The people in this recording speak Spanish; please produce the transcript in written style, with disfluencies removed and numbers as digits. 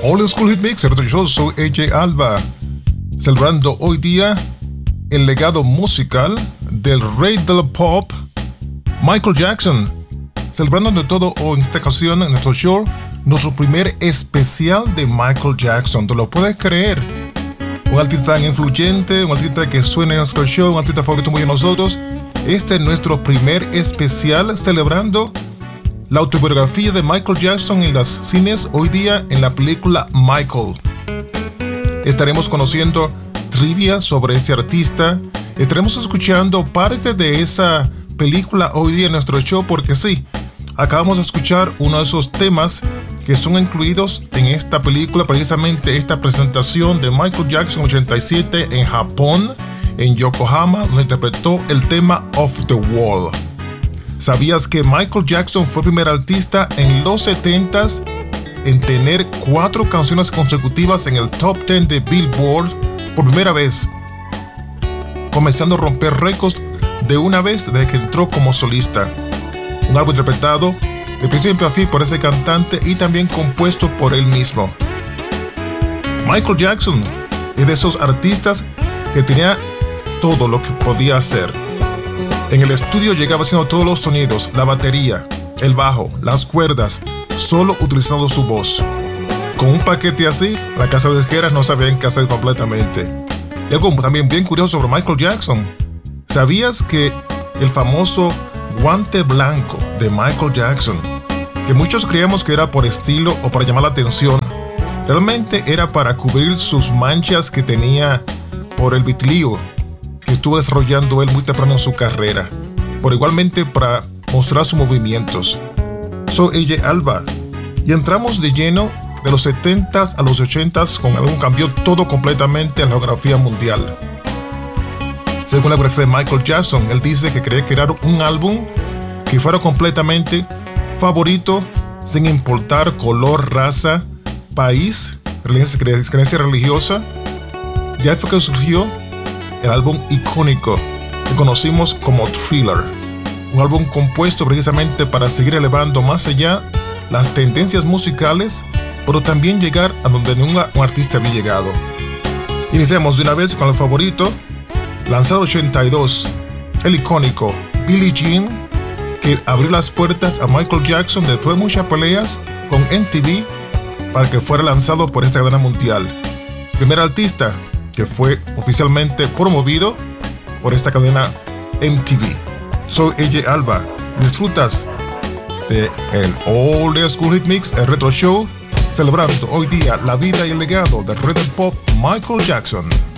Old School Hit Mix, yo soy AJ Alba, celebrando hoy día el legado musical del rey del pop, Michael Jackson, celebrando de todo en esta ocasión en nuestro show, nuestro primer especial de Michael Jackson. ¿Tú lo puedes creer? Un artista tan influyente, un artista que suena en nuestro show, un artista favorito muy de nosotros. Este es nuestro primer especial celebrando la autobiografía de Michael Jackson en los cines hoy día en la película Michael. Estaremos conociendo trivia sobre este artista. Estaremos escuchando parte de esa película hoy día en nuestro show porque sí, acabamos de escuchar uno de esos temas que son incluidos en esta película, precisamente esta presentación de Michael Jackson 87 en Japón, en Yokohama, donde interpretó el tema Off the Wall. ¿Sabías que Michael Jackson fue el primer artista en los 70s en tener 4 canciones consecutivas en el top 10 de Billboard por primera vez, comenzando a romper récords de una vez desde que entró como solista? Un álbum interpretado de principio a fin por ese cantante y también compuesto por él mismo. Michael Jackson es de esos artistas que tenía todo lo que podía hacer. En el estudio llegaba haciendo todos los sonidos, la batería, el bajo, las cuerdas, solo utilizando su voz. Con un paquete así, la casa de disqueras no sabían qué hacer completamente. Y algo también bien curioso sobre Michael Jackson. ¿Sabías que el famoso guante blanco de Michael Jackson, que muchos creíamos que era por estilo o para llamar la atención, realmente era para cubrir sus manchas que tenía por el vitiligo que estuvo desarrollando él muy temprano en su carrera, por igualmente para mostrar sus movimientos? Soy AJ Alba y entramos de lleno de los 70s a los 80s con algo que cambió todo completamente en la geografía mundial. Según la biografía de Michael Jackson, él dice que quería crear un álbum que fuera completamente favorito sin importar color, raza, país, creencia religiosa. Ya fue que surgió el álbum icónico que conocimos como Thriller, un álbum compuesto precisamente para seguir elevando más allá las tendencias musicales, pero también llegar a donde ningún artista había llegado. Iniciamos de una vez con el favorito, lanzado en 82, el icónico Billie Jean, que abrió las puertas a Michael Jackson después de muchas peleas con MTV para que fuera lanzado por esta cadena mundial. Primer artista que fue oficialmente promovido por esta cadena MTV. Soy AJ Alba. Disfrutas de el Old School Hit Mix, el Retro Show, celebrando hoy día la vida y el legado del rey del pop Michael Jackson.